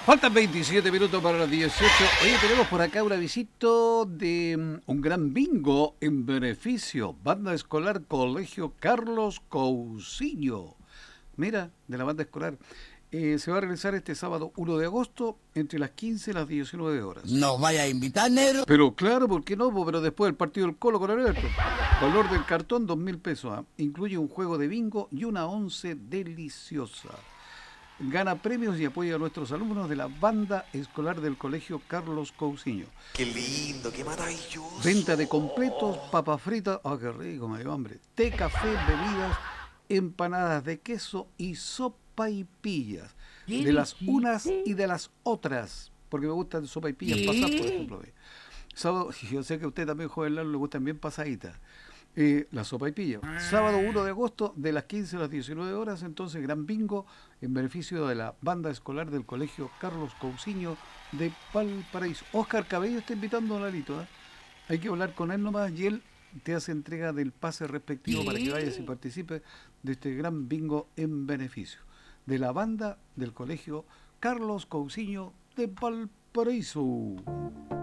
Faltan 27 minutos para las 18. Oye, tenemos por acá una visita de un gran bingo en beneficio. Banda escolar Colegio Carlos Cousiño. Mira, de la banda escolar. Se va a realizar este sábado 1 de agosto entre las 15 y las 19 horas. ¿Nos vaya a invitar, negro? Pero claro, ¿por qué no? Pero después del partido del Colo con Alberto. Valor del cartón, 2.000 pesos. ¿Ah? Incluye un juego de bingo y una once deliciosa. Gana premios y apoya a nuestros alumnos de la banda escolar del Colegio Carlos Cousiño. Qué lindo, qué maravilloso. Venta de completos, papas fritas, ¡ah, qué rico, me dio hambre! Té, café, bebidas, empanadas de queso y sopaipillas. De las unas y de las otras. Porque me gustan sopaipillas pasadas, por ejemplo. Sábado, yo sé que a usted también, joven Lalo, le gustan bien pasaditas. La sopaipilla. Sábado 1 de agosto, de las 15 a las 19 horas, entonces, gran bingo en beneficio de la banda escolar del Colegio Carlos Cousiño de Valparaíso. Oscar Cabello está invitando a Lalito. Hay que hablar con él nomás y él te hace entrega del pase respectivo para que vayas y participes de este gran bingo en beneficio de la banda del Colegio Carlos Cousiño de Valparaíso.